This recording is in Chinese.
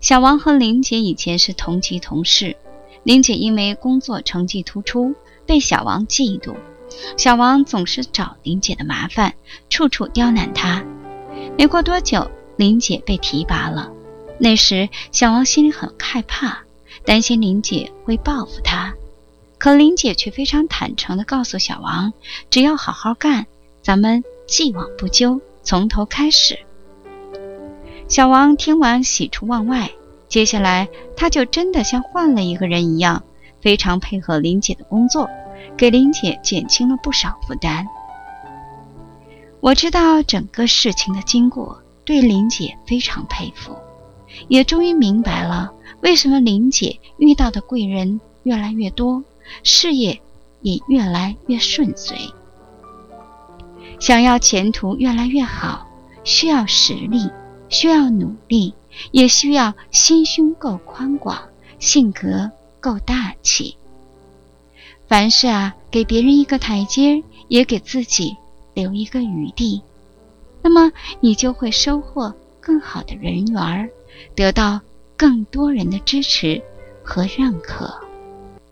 小王和玲姐以前是同级同事，玲姐因为工作成绩突出，被小王嫉妒。小王总是找玲姐的麻烦，处处刁难她。没过多久，玲姐被提拔了。那时小王心里很害怕，担心玲姐会报复他。可玲姐却非常坦诚地告诉小王，只要好好干，咱们既往不咎，从头开始。小王听完喜出望外，接下来他就真的像换了一个人一样，非常配合玲姐的工作，给玲姐减轻了不少负担。我知道整个事情的经过，对玲姐非常佩服，也终于明白了为什么玲姐遇到的贵人越来越多，事业也越来越顺遂。想要前途越来越好，需要实力，需要努力，也需要心胸够宽广，性格够大气。凡事给别人一个台阶，也给自己留一个余地，那么你就会收获更好的人缘，得到更多人的支持和认可。